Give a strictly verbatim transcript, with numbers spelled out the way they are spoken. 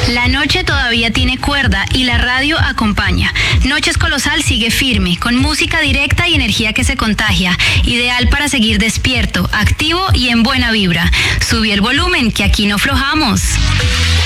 La noche todavía tiene cuerda y la radio acompaña. Noches Colosal sigue firme, con música directa y energía que se contagia. Ideal para seguir despierto, activo y en buena vibra. Sube el volumen, que aquí no aflojamos.